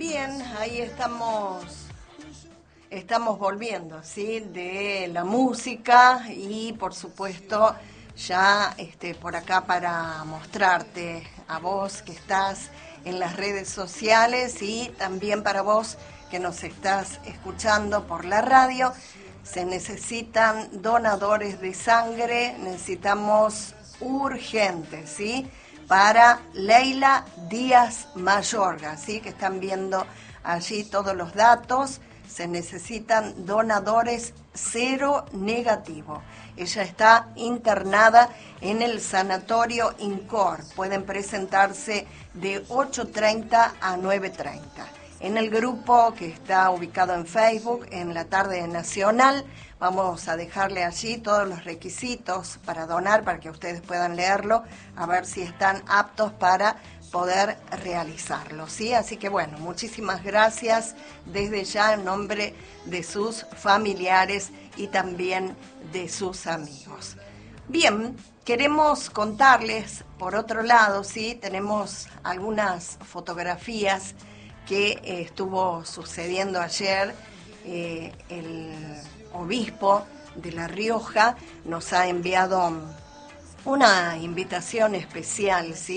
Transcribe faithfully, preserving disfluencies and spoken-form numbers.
Bien, ahí estamos, estamos volviendo, ¿sí? De la música y por supuesto ya este, por acá para mostrarte a vos que estás en las redes sociales y también para vos que nos estás escuchando por la radio. Se necesitan donadores de sangre, necesitamos urgentes, ¿sí? Para Leila Díaz Mayorga, ¿sí? Que están viendo allí todos los datos. Se necesitan donadores cero negativo. Ella está internada en el sanatorio INCOR. Pueden presentarse de ocho treinta a nueve treinta. En el grupo que está ubicado en Facebook, en la tarde nacional, vamos a dejarle allí todos los requisitos para donar, para que ustedes puedan leerlo, a ver si están aptos para poder realizarlo, ¿sí? Así que bueno, muchísimas gracias desde ya en nombre de sus familiares y también de sus amigos. Bien, queremos contarles, por otro lado, ¿sí? Tenemos algunas fotografías que eh, estuvo sucediendo ayer. Eh, el obispo de La Rioja nos ha enviado una invitación especial, ¿sí?